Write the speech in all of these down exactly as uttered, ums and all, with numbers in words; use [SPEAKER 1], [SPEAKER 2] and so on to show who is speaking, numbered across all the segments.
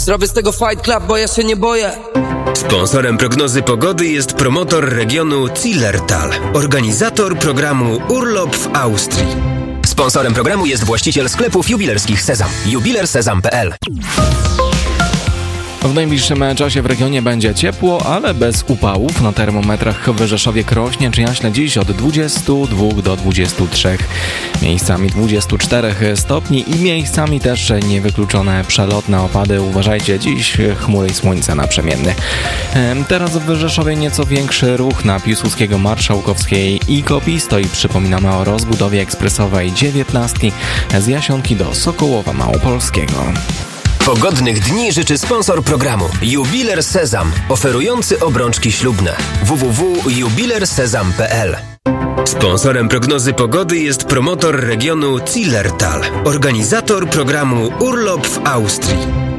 [SPEAKER 1] Zrobię z tego Fight Club, bo ja się nie boję.
[SPEAKER 2] Sponsorem prognozy pogody jest promotor regionu Zillertal, organizator programu Urlop w Austrii.
[SPEAKER 3] Sponsorem programu jest właściciel sklepów jubilerskich Sezam. jubiler sezam kropka p l.
[SPEAKER 4] W najbliższym czasie w regionie będzie ciepło, ale bez upałów. Na termometrach w Rzeszowie, Krośnie czy Jaśle dziś od dwudziestu dwóch do dwudziestu trzech, miejscami dwudziestu czterech stopni i miejscami też niewykluczone przelotne opady. Uważajcie, dziś chmury i słońce naprzemienny. Teraz w Rzeszowie nieco większy ruch na Piłsudskiego, Marszałkowskiej i Kopistoj. Przypominamy o rozbudowie ekspresowej dziewiętnastki z Jasionki do Sokołowa Małopolskiego.
[SPEAKER 2] Pogodnych dni życzy sponsor programu Jubiler Sezam, oferujący obrączki ślubne. w w w kropka jubiler sezam kropka p l. Sponsorem prognozy pogody jest promotor regionu Zillertal, organizator programu Urlop w Austrii.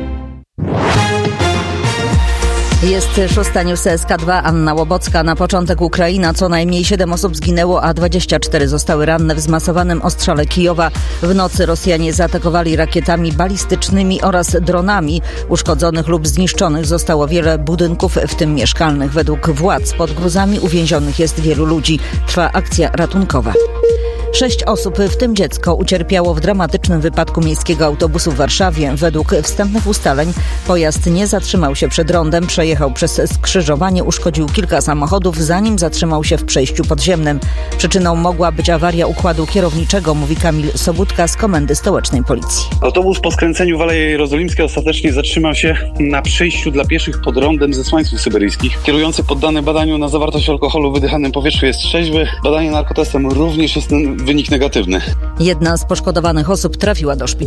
[SPEAKER 5] Jest szósta News S K dwa, Anna Łobocka. Na początek Ukraina. Co najmniej siedem osób zginęło, a dwadzieścia cztery zostały ranne w zmasowanym ostrzale Kijowa. W nocy Rosjanie zaatakowali rakietami balistycznymi oraz dronami. Uszkodzonych lub zniszczonych zostało wiele budynków, w tym mieszkalnych. Według władz pod gruzami uwięzionych jest wielu ludzi. Trwa akcja ratunkowa. Sześć osób, w tym dziecko, ucierpiało w dramatycznym wypadku miejskiego autobusu w Warszawie. Według wstępnych ustaleń pojazd nie zatrzymał się przed rondem, przejechał przez skrzyżowanie, uszkodził kilka samochodów, zanim zatrzymał się w przejściu podziemnym. Przyczyną mogła być awaria układu kierowniczego, mówi Kamil Sobudka z Komendy Stołecznej Policji.
[SPEAKER 6] Autobus po skręceniu w Aleje Jerozolimskiej ostatecznie zatrzymał się na przejściu dla pieszych pod rondem ze Słańców Syberyjskich. Kierujący poddany badaniu na zawartość alkoholu w wydychanym powietrzu jest trzeźwy. Badanie narkotestem również jest wynik negatywny.
[SPEAKER 5] Jedna z poszkodowanych osób trafiła do szpitala.